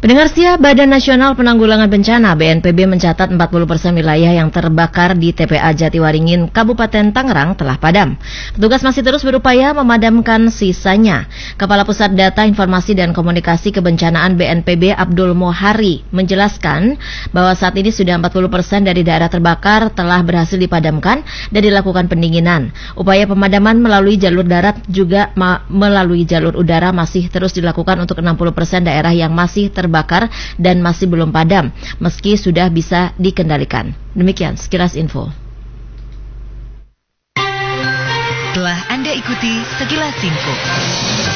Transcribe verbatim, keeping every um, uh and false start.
Pendengar setia, Badan Nasional Penanggulangan Bencana B N P B mencatat empat puluh persen wilayah yang terbakar di T P A Jatiwaringin, Kabupaten Tangerang telah padam. Petugas masih terus berupaya memadamkan sisanya. Kepala Pusat Data Informasi dan Komunikasi Kebencanaan B N P B Abdul Mohari menjelaskan bahwa saat ini sudah empat puluh persen dari daerah terbakar telah berhasil dipadamkan dan dilakukan pendinginan. Upaya pemadaman melalui jalur darat juga ma- melalui jalur udara masih terus dilakukan untuk enam puluh persen daerah yang masih terbakar bakar dan masih belum padam, meski sudah bisa dikendalikan. Demikian sekilas info. Telah Anda ikuti sekilas info.